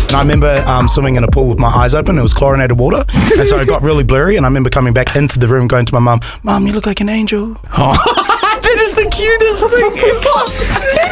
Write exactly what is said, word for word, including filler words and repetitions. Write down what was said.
And I remember um, swimming in a pool with my eyes open. It was chlorinated water. And so it got really blurry. And I remember coming back into the room going to my mum, Mum, you look like an angel. Oh. That is the cutest thing ever.